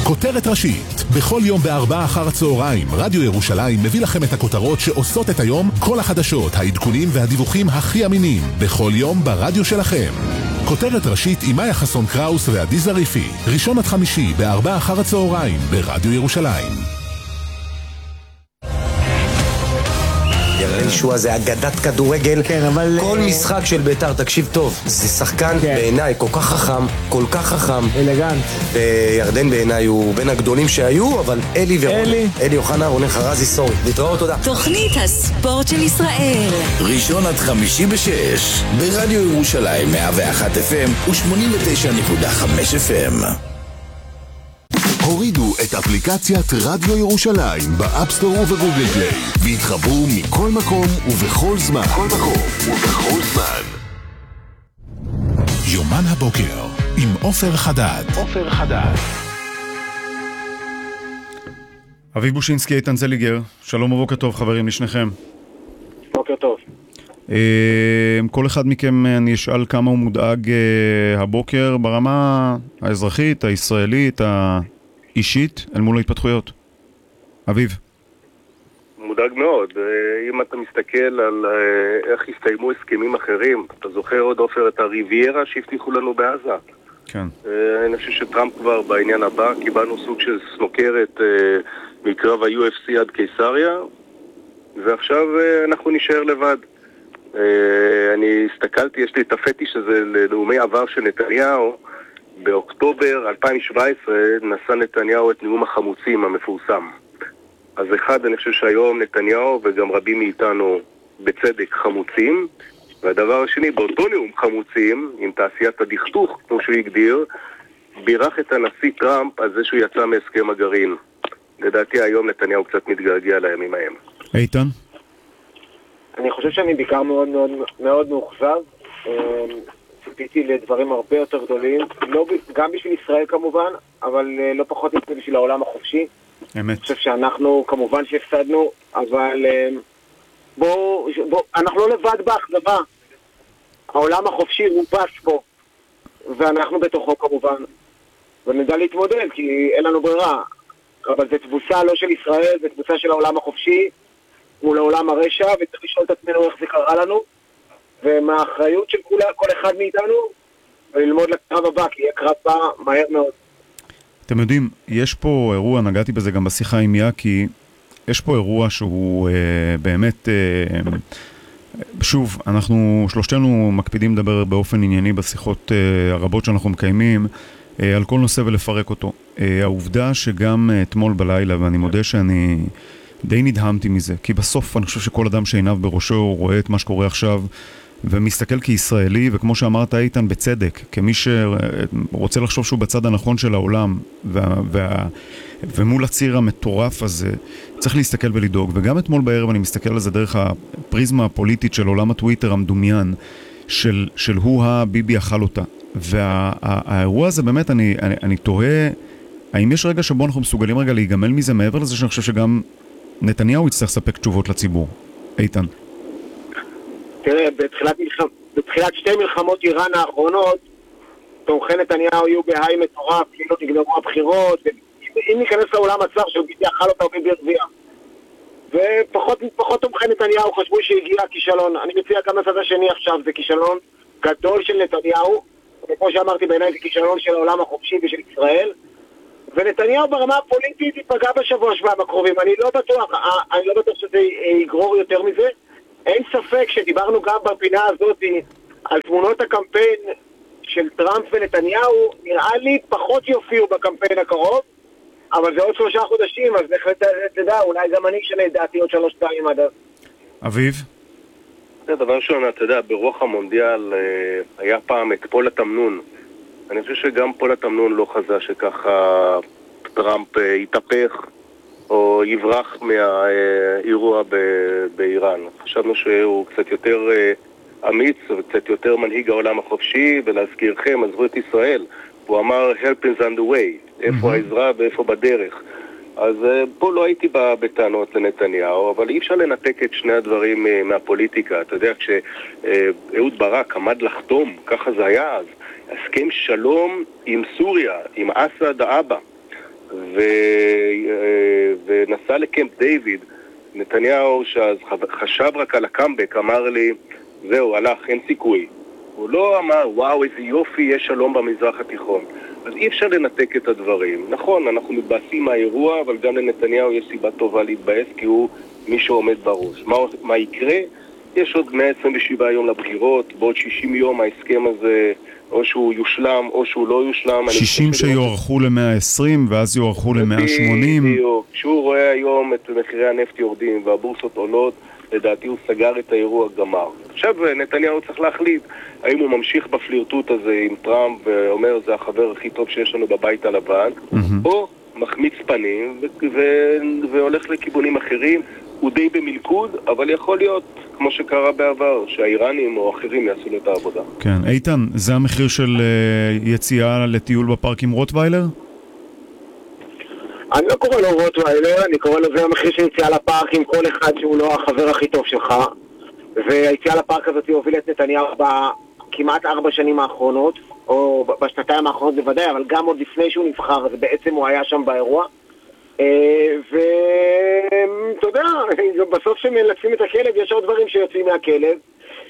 כותרת ראשית. בכל יום ב16:00 רדיו ירושלים מביא לכם את הכותרות שעושות את היום, כל החדשות, העדכונים והדיווחים הכי אמינים. בכל יום ברדיו שלכם. כותרת ראשית עם מאיה חסון קראוס ועדי זריפי. ראשון עד חמישי ב16:00 ברדיו ירושלים. ירדן שואה זה אגדת כדורגל. כן, אבל כל משחק של בית"ר, תקשיב טוב, זה שחקן בעיניי כל כך חכם, כל כך חכם, אלגנט. וירדן בעיניי הוא בין הגדולים שהיו, אבל אלי אוחנה, רונן חרזי, סורי. נתראות, תודה. תוכנית הספורט של ישראל. ראשון עד חמישי ב-6 ברדיו ירושלים 101 FM ו-89.5 FM. הורידו את אפליקציית רדיו ירושלים באפסטור ובגוגל פליי והתחברו מכל מקום ובכל זמן. יומן הבוקר עם עופר חדד. אביב בושינסקי, איתן זליגר, שלום ובוקר טוב חברים לשניכם. בוקר טוב. כל אחד מכם אני אשאל כמה הוא מודאג הבוקר ברמה האזרחית, הישראלית, אישית אל מול ההתפתחויות. אביב. מודאג מאוד. אם אתה מסתכל על איך הסתיימו הסכמים אחרים, אתה זוכר עוד עופר את הריביירה שהבטיחו לנו בעזה? כן. אני חושב שטראמפ כבר בעניין הבא, קיבלנו סוג של סנוקרת מקרב ה-UFC עד קיסריה, ועכשיו אנחנו נשאר לבד. אני הסתכלתי, יש לי את הפטיש הזה לנאומי עבר של נתניהו. באוקטובר 2017 נשא נתניהו את נאום החמוצים המפורסם. אז אחד, אני חושב שהיום נתניהו וגם רבים מאיתנו בצדק חמוצים, והדבר השני, באותו נאום חמוצים, עם תעשיית הדכדוך, כמו שהוא הגדיר, בירך את הנשיא טראמפ על זה שהוא יצא מהסכם הגרעין. לדעתי היום נתניהו קצת מתגעגע לימים ההם. איתן? אני חושב שאני בעיקר מאוד מאוד מאוד מאוכזב. ציפיתי לדברים הרבה יותר גדולים, גם בשביל ישראל כמובן, אבל לא פחות בשביל העולם החופשי. אמת. אני חושב שאנחנו כמובן שהפסדנו, אבל בוא, אנחנו לא לבד באכזבה. העולם החופשי רופס פה, ואנחנו בתוכו כמובן, ונדע להתמודד, כי אין לנו ברירה. אבל זה תבוסה לא של ישראל, זה תבוסה של העולם החופשי, מול העולם הרשע, וצריך לשאול את עצמנו איך זה קרה לנו. ומהאחריות של כל אחד מאיתנו וללמוד לקרב הבא, כי יהיה קרב בא מהר מאוד. אתם יודעים, יש פה אירוע, נגעתי בזה גם בשיחה עם יאקי, יש פה אירוע שהוא באמת, שוב, אנחנו שלושתנו מקפידים לדבר באופן ענייני בשיחות הרבות שאנחנו מקיימים על כל נושא ולפרק אותו. העובדה שגם אתמול בלילה, ואני מודה שאני די נדהמתי מזה, כי בסוף אני חושב שכל אדם שעיניו בראשו רואה את מה שקורה עכשיו ומסתכל כישראלי, וכמו שאמרת איתן בצדק, כמי שרוצה לחשוב שהוא בצד הנכון של העולם ומול הציר המטורף הזה צריך להסתכל ולדאוג. וגם אתמול בערב אני מסתכל על זה דרך הפריזמה הפוליטית של עולם הטוויטר המדומיין של ביבי אכל אותה. והאירוע הזה באמת אני תוהה האם יש רגע שבו אנחנו מסוגלים רגע להיגמל מזה, מעבר לזה שאני חושב שגם נתניהו יצטרך לספק תשובות לציבור. איתן. תראה, בתחילת שתי מלחמות איראן האחרונות, תומכי נתניהו יהיו בהיי מטורף, כאילו נגמרו הבחירות, אם ניכנס לעולם הצר של ביבי אכל אותה או ביבי הרביע. ופחות תומכי נתניהו חשבו שהגיע כישלון. אני מציע גם לצד השני עכשיו, זה כישלון גדול של נתניהו, וכמו שאמרתי בעיניי זה כישלון של העולם החופשי ושל ישראל, ונתניהו ברמה הפוליטית ייפגע בשבוע הקרובים. אני לא בטוח שזה יגרור יותר מזה. אין ספק שדיברנו גם בפינה הזאת על תמונות הקמפיין של טראמפ ונתניהו, נראה לי פחות יופיעו בקמפיין הקרוב, אבל זה עוד 3 חודשים, אז תדע, אולי גם אני אשנה את דעתי עוד 3 פעמים עד אז. אביב? זה דבר ראשון, אתה יודע, ברוח המונדיאל היה פעם את פול התמנון. אני חושב שגם פול התמנון לא חזה שככה טראמפ יתהפך או יברח מהאירוע באיראן. חשבנו שהוא קצת יותר אמיץ וקצת יותר מנהיג העולם החופשי, ולהזכירכם, עזבו את ישראל, הוא אמר help is on the way, איפה העזרה ואיפה בדרך. אז פה לא הייתי בטענות לנתניהו, אבל אי אפשר לנתק את שני הדברים מהפוליטיקה. אתה יודע, כשאהוד ברק עמד לחתום, ככה זה היה אז, הסכם שלום עם סוריה, עם אסד האבא, ונסע לקמפ דיוויד, נתניהו שאז חשב רק על הקאמבק, אמר לי, זהו, הלך, אין סיכוי. הוא לא אמר, וואו, איזה יופי, יש שלום במזרח התיכון. אז אי אפשר לנתק את הדברים. נכון, אנחנו מתבאסים מהאירוע, אבל גם לנתניהו יש סיבה טובה להתבאס, כי הוא מי שעומד בראש. מה יקרה? יש עוד 127 יום לבחירות, בעוד 60 יום ההסכם הזה, או שהוא יושלם, או שהוא לא יושלם. 60 שיוערכו ל-120, ואז יוערכו ל-180. בדיוק. כשהוא רואה היום את מחירי הנפט יורדים והבורסות עולות, לדעתי הוא סגר את האירוע גמר. עכשיו נתניהו צריך להחליט האם הוא ממשיך בפלירטוט הזה עם טראמפ ואומר זה החבר הכי טוב שיש לנו בבית הלבן, או מחמיץ פנים והולך לכיוונים אחרים. הוא די במלכוד, אבל יכול להיות, כמו שקרה בעבר, שהאיראנים או אחרים יעשו לו את העבודה. כן, איתן, זה המחיר של יציאה לטיול בפארק עם רוטוויילר? אני לא קורא לו רוטוויילר, אני קורא לו זה המחיר של יציאה לפארק עם כל אחד שהוא לא החבר הכי טוב שלך. והיציאה לפארק הזאת הובילה את נתניהו בכמעט 4 שנים האחרונות, או בשנתיים האחרונות בוודאי, אבל גם עוד לפני שהוא נבחר, אז בעצם הוא היה שם באירוע. ואתה יודע, בסוף שמלצים את הכלב יש עוד דברים שיוצאים מהכלב,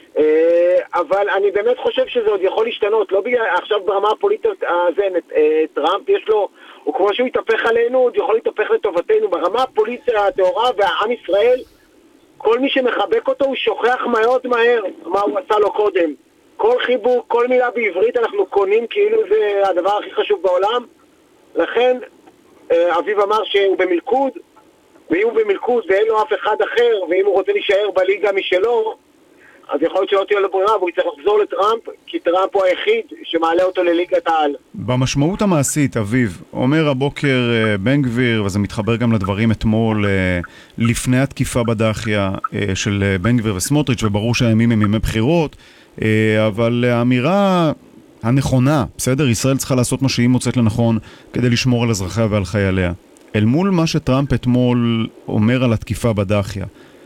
אבל אני באמת חושב שזה עוד יכול להשתנות. לא בגלל, עכשיו ברמה הפוליטית הזה, טראמפ יש לו, הוא כמו שהוא יתהפך עלינו, עוד יכול להתהפך לטובתנו. ברמה הפוליטית הטהורה והעם ישראל, כל מי שמחבק אותו הוא שוכח מאוד מהר מה הוא עשה לו קודם. כל חיבוק, כל מילה בעברית אנחנו קונים כאילו זה הדבר הכי חשוב בעולם. לכן אביב אמר שהוא במלכוד, ואם הוא במלכוד ואין לו אף אחד אחר, ואם הוא רוצה להישאר בליגה משלו, אז יכול להיות שלא תהיה לו ברירה, והוא יצטרך לחזור לטראמפ, כי טראמפ הוא היחיד שמעלה אותו לליגת העל. במשמעות המעשית, אביב, אומר הבוקר בן גביר, וזה מתחבר גם לדברים אתמול, לפני התקיפה בדחיה של בן גביר וסמוטריץ', וברור שהימים הם ימי בחירות, אבל האמירה הנכונה, בסדר? ישראל צריכה לעשות מה שהיא מוצאת לנכון כדי לשמור על אזרחיה ועל חייליה. אל מול מה שטראמפ אתמול אומר על התקיפה בדחיה,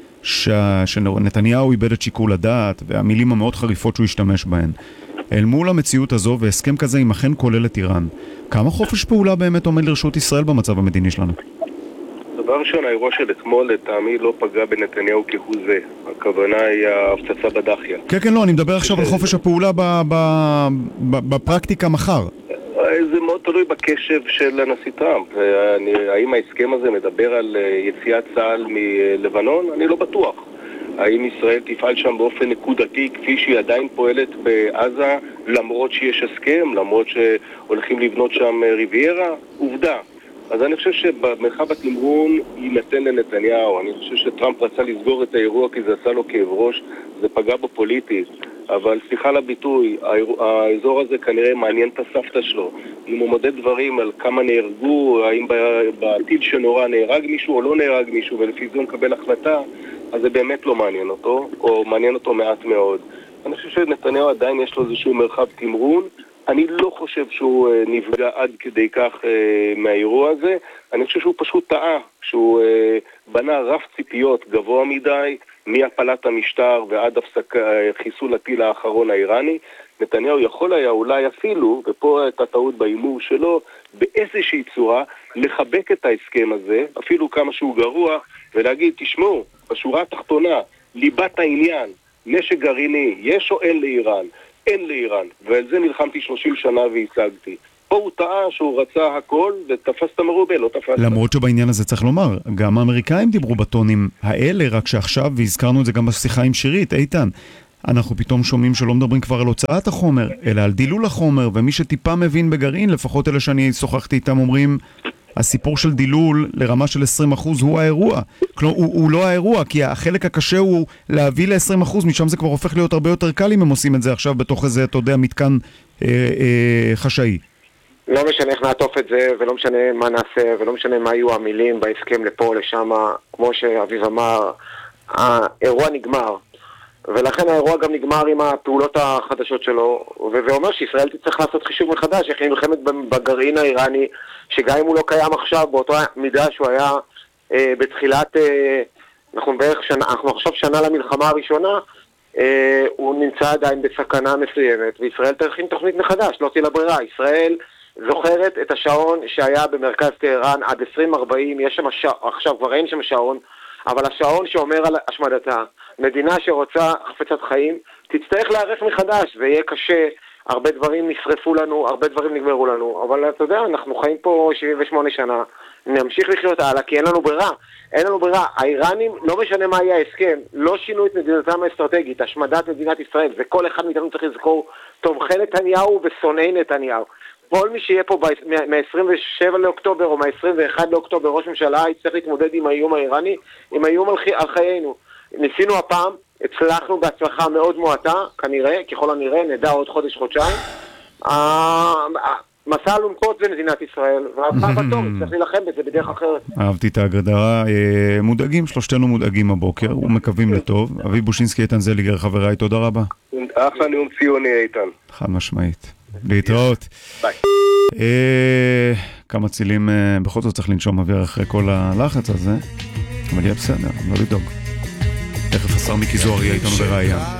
שנתניהו איבד את שיקול הדעת והמילים המאוד חריפות שהוא השתמש בהן, אל מול המציאות הזו והסכם כזה אם אכן כולל את איראן, כמה חופש פעולה באמת עומד לרשות ישראל במצב המדיני שלנו? דבר ראשון, האירוע של אתמול לטעמי לא פגע בנתניהו כהוא זה. הכוונה היא ההפצצה בדחיה. כן, לא, אני מדבר עכשיו על חופש הפעולה בפרקטיקה מחר. זה מאוד תלוי בקשב של הנשיא טראמפ. האם ההסכם הזה מדבר על יציאת צה"ל מלבנון? אני לא בטוח. האם ישראל תפעל שם באופן נקודתי כפי שהיא עדיין פועלת בעזה, למרות שיש הסכם, למרות שהולכים לבנות שם ריביירה? עובדה. אז אני חושב שבמרחב התמרון יינתן לנתניהו. אני חושב שטראמפ רצה לסגור את האירוע כי זה עשה לו כאב ראש, זה פגע בו פוליטית. אבל סליחה לביטוי, האזור הזה כנראה מעניין את הסבתא שלו. אם הוא מודד דברים על כמה נהרגו, האם בטיל שנורא נהרג מישהו או לא נהרג מישהו, ולפי זה הוא מקבל החלטה, אז זה באמת לא מעניין אותו, או מעניין אותו מעט מאוד. אני חושב שנתניהו עדיין יש לו איזשהו מרחב תמרון. אני לא חושב שהוא נפגע עד כדי כך מהאירוע הזה. אני חושב שהוא פשוט טעה, שהוא בנה רף ציפיות גבוה מדי, מהפלת המשטר ועד חיסול הטיל האחרון האיראני. נתניהו יכול היה אולי אפילו, ופה הייתה טעות באימור שלו, באיזושהי צורה לחבק את ההסכם הזה, אפילו כמה שהוא גרוע, ולהגיד, תשמעו, בשורה התחתונה, ליבת העניין, נשק גרעיני, יש או אין לאיראן? אין לאיראן, ועל זה נלחמתי 30 שנה והשגתי. פה הוא טעה שהוא רצה הכל ותפס את המרובה, לא תפס. למרות שבעניין הזה צריך לומר, גם האמריקאים דיברו בטונים האלה, רק שעכשיו, והזכרנו את זה גם בשיחה עם שירית, איתן, אנחנו פתאום שומעים שלא מדברים כבר על הוצאת החומר, אלא על דילול החומר, ומי שטיפה מבין בגרעין, לפחות אלה שאני שוחחתי איתם אומרים, הסיפור של דילול לרמה של 20% הוא האירוע. כלומר, הוא לא האירוע, כי החלק הקשה הוא להביא ל-20%, משם זה כבר הופך להיות הרבה יותר קל אם הם עושים את זה עכשיו בתוך איזה, אתה יודע, מתקן חשאי. לא משנה איך נעטוף את זה, ולא משנה מה נעשה, ולא משנה מה יהיו המילים בהסכם לפה או לשם, כמו שאביב אמר, האירוע נגמר. ולכן האירוע גם נגמר עם הפעולות החדשות שלו, וזה אומר שישראל תצטרך לעשות חישוב מחדש, איך היא נלחמת בגרעין האיראני, שגם אם הוא לא קיים עכשיו, באותו מידה שהוא היה בתחילת, אנחנו עכשיו שנה למלחמה הראשונה, הוא נמצא עדיין בסכנה מסוימת, וישראל תכין תוכנית מחדש, לא תהיה לה ברירה. ישראל זוכרת את השעון שהיה במרכז טהרן עד 2040, יש שם עכשיו כבר אין שם שעון, אבל השעון שאומר על השמדתה, מדינה שרוצה חפצת חיים, תצטרך להיערך מחדש, זה יהיה קשה, הרבה דברים נשרפו לנו, הרבה דברים נגמרו לנו, אבל אתה יודע, אנחנו חיים פה 78 שנה, נמשיך לחיות הלאה, כי אין לנו ברירה. אין לנו ברירה. האיראנים, לא משנה מה יהיה ההסכם, לא שינו את מדינתם האסטרטגית, השמדת מדינת ישראל, וכל אחד מאיתנו צריך לזכור תומכי נתניהו ושונאי נתניהו. כל מי שיהיה פה מ-27 לאוקטובר או מ-21 לאוקטובר ראש ממשלה, יצטרך להתמודד עם האיום האיראני, עם האיום על חיינו. ניסינו הפעם, הצלחנו בהצלחה מאוד מועטה, כנראה, ככל הנראה, נדע עוד חודש-חודשיים. מסע אלונקות זה מדינת ישראל, והפעם בתור, צריך להילחם בזה בדרך אחרת. אהבתי את ההגדרה. מודאגים, שלושתנו מודאגים הבוקר, ומקווים לטוב. אביב בושינסקי, איתן זליגר, חבריי, תודה רבה. אחלה נאום ציוני, איתן. חד משמעית. להתראות. ביי. כמה צילים, בכל זאת צריך לנשום אוויר אחרי כל הלחץ הזה, אבל יהיה בסדר, לא לדאוג. תכף השר מיקי זוהר יהיה איתנו בראייה.